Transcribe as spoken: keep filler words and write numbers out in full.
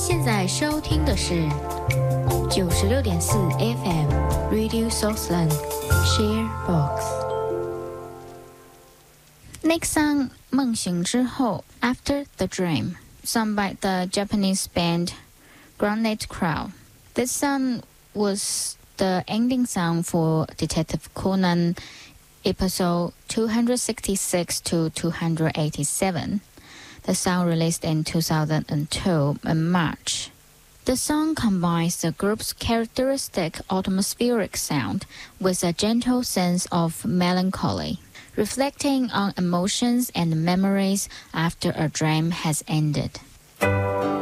现在收听的是九十六点四 F M Radio Southland Share Box。Next song 梦醒之后 After the Dream, sung by the Japanese band Granite Crow. This song was the ending song for Detective Conan episode two sixty-six to two eighty-seven. The song released in two thousand two in March. The song combines the group's characteristic atmospheric sound with a gentle sense of melancholy, reflecting on emotions and memories after a dream has ended.